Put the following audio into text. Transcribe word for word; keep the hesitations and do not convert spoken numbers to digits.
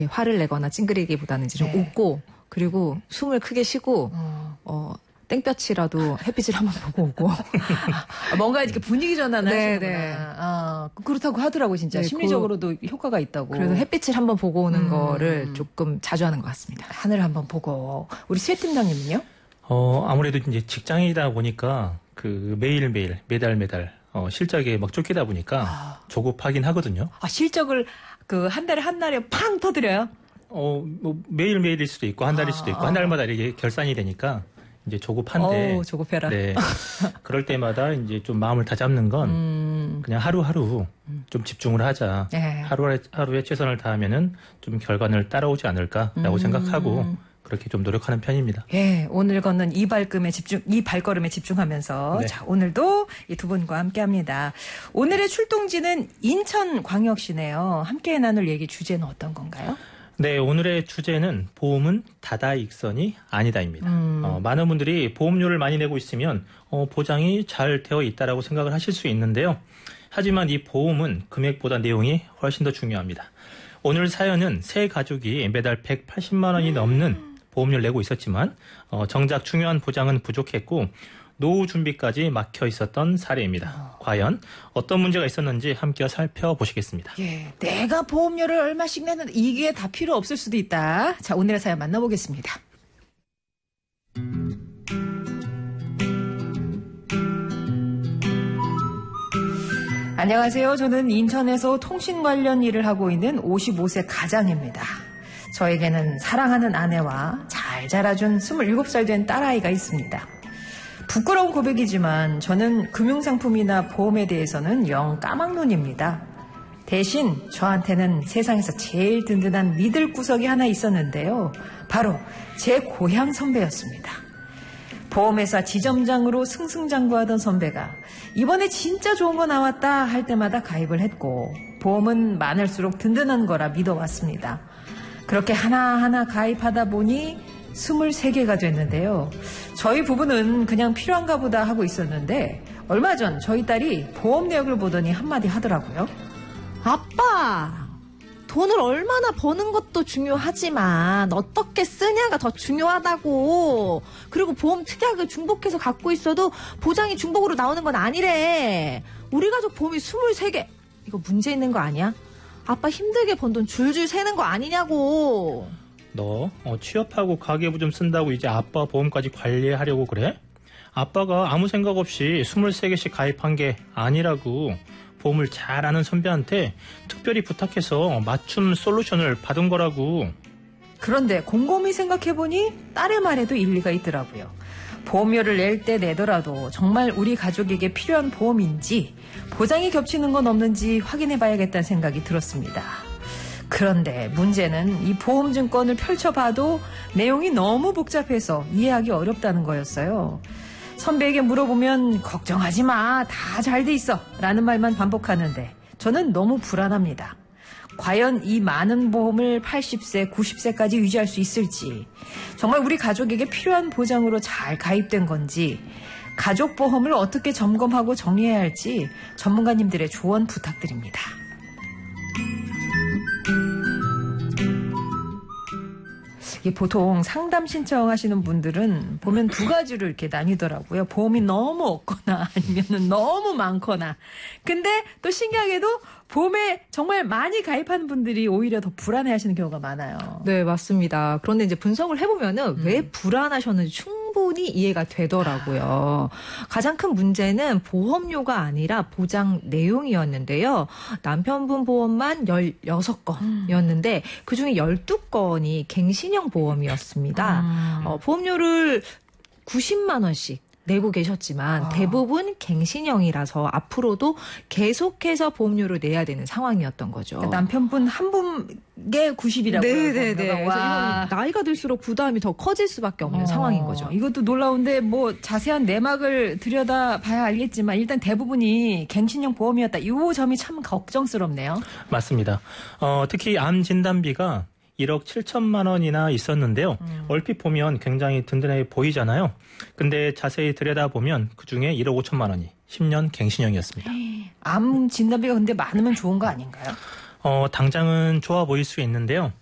화를 내거나 찡그리기보다는 이제 좀 네. 웃고 그리고 숨을 크게 쉬고 어. 어, 땡볕이라도 햇빛을 한번 보고 오고 뭔가 이렇게 분위기 전환을 네, 하시는구나. 네. 아, 그렇다고 하더라고 진짜. 네, 심리적으로도 효과가 있다고. 그래서 햇빛을 한번 보고 오는 음. 거를 조금 자주 하는 것 같습니다. 하늘 한번 보고. 우리 쇠 팀장님은요? 어, 아무래도 이제 직장이다 보니까 그 매일매일, 매달 매달 어, 실적에 막 쫓기다 보니까 아. 조급하긴 하거든요. 아, 실적을 그 한 달에 한 날에 팡 터뜨려요? 어, 뭐 매일매일일 수도 있고 한 달일 수도 있고 아. 한 달마다 이게 결산이 되니까 이제 조급한데. 어우, 조급해라. 네. 그럴 때마다 이제 좀 마음을 다잡는 건 음. 그냥 하루하루 좀 집중을 하자. 네. 하루에, 하루에 최선을 다하면은 좀 결과는 따라오지 않을까라고 음. 생각하고 그렇게 좀 노력하는 편입니다. 예, 오늘 걷는 이 발걸음에 집중, 이 발걸음에 집중하면서 네. 자, 오늘도 이 두 분과 함께 합니다. 오늘의 출동지는 인천광역시네요. 함께 나눌 얘기 주제는 어떤 건가요? 네, 오늘의 주제는 보험은 다다익선이 아니다입니다. 음. 어, 많은 분들이 보험료를 많이 내고 있으면 어, 보장이 잘 되어 있다라고 생각을 하실 수 있는데요. 하지만 이 보험은 금액보다 내용이 훨씬 더 중요합니다. 오늘 사연은 세 가족이 매달 백팔십만 원이 넘는 보험료를 내고 있었지만 어, 정작 중요한 보장은 부족했고 노후 준비까지 막혀 있었던 사례입니다. 과연 어떤 문제가 있었는지 함께 살펴보시겠습니다. 예, 내가 보험료를 얼마씩 내는데 이게 다 필요 없을 수도 있다. 자, 오늘의 사연 만나보겠습니다. 안녕하세요. 저는 인천에서 통신 관련 일을 하고 있는 오십오 세 가장입니다. 저에게는 사랑하는 아내와 잘 자라준 스물일곱 살 된 딸아이가 있습니다. 부끄러운 고백이지만 저는 금융상품이나 보험에 대해서는 영 까막눈입니다. 대신 저한테는 세상에서 제일 든든한 믿을 구석이 하나 있었는데요. 바로 제 고향 선배였습니다. 보험회사 지점장으로 승승장구하던 선배가 이번에 진짜 좋은 거 나왔다 할 때마다 가입을 했고 보험은 많을수록 든든한 거라 믿어왔습니다. 그렇게 하나하나 가입하다 보니 스물세 개가 됐는데요. 저희 부부는 그냥 필요한가 보다 하고 있었는데 얼마 전 저희 딸이 보험 내역을 보더니 한마디 하더라고요. 아빠, 돈을 얼마나 버는 것도 중요하지만 어떻게 쓰냐가 더 중요하다고. 그리고 보험 특약을 중복해서 갖고 있어도 보장이 중복으로 나오는 건 아니래. 우리 가족 보험이 스물세 개. 이거 문제 있는 거 아니야? 아빠 힘들게 번 돈 줄줄 새는 거 아니냐고. 너 어, 취업하고 가계부좀 쓴다고 이제 아빠 보험까지 관리하려고 그래? 아빠가 아무 생각 없이 스물세 개씩 가입한 게 아니라고. 보험을 잘 아는 선배한테 특별히 부탁해서 맞춤 솔루션을 받은 거라고. 그런데 곰곰이 생각해보니 딸의 말에도 일리가 있더라고요. 보험료를 낼 때 내더라도 정말 우리 가족에게 필요한 보험인지 보장이 겹치는 건 없는지 확인해봐야겠다는 생각이 들었습니다. 그런데 문제는 이 보험증권을 펼쳐봐도 내용이 너무 복잡해서 이해하기 어렵다는 거였어요. 선배에게 물어보면 걱정하지 마, 다 잘 돼 있어 라는 말만 반복하는데 저는 너무 불안합니다. 과연 이 많은 보험을 팔십 세, 구십 세까지 유지할 수 있을지, 정말 우리 가족에게 필요한 보장으로 잘 가입된 건지, 가족보험을 어떻게 점검하고 정리해야 할지 전문가님들의 조언 부탁드립니다. 이게 보통 상담 신청하시는 분들은 보면 두 가지로 이렇게 나뉘더라고요. 보험이 너무 없거나 아니면 너무 많거나. 근데 또 신기하게도 보험에 정말 많이 가입하는 분들이 오히려 더 불안해하시는 경우가 많아요. 네, 맞습니다. 그런데 이제 분석을 해보면은 음. 왜 불안하셨는지 충분히 이해가 되더라고요. 가장 큰 문제는 보험료가 아니라 보장 내용이었는데요. 남편분 보험만 열여섯 건이었는데 그중에 열두 건이 갱신형 보험이었습니다. 음. 어, 보험료를 구십만 원씩 내고 계셨지만 아. 대부분 갱신형이라서 앞으로도 계속해서 보험료를 내야 되는 상황이었던 거죠. 그러니까 남편분 한 분에 구십이라고요. 네네네. 그래서 이건 나이가 들수록 부담이 더 커질 수밖에 없는 어, 상황인 거죠. 이것도 놀라운데 뭐 자세한 내막을 들여다봐야 알겠지만 일단 대부분이 갱신형 보험이었다. 이 점이 참 걱정스럽네요. 맞습니다. 어, 특히 암 진단비가 일억 칠천만 원이나 있었는데요. 음. 얼핏 보면 굉장히 든든해 보이잖아요. 근데 자세히 들여다보면 그중에 일억 오천만 원이 십 년 갱신형이었습니다. 암 진단비가 근데 많으면 좋은 거 아닌가요? 어, 당장은 좋아 보일 수 있는데요.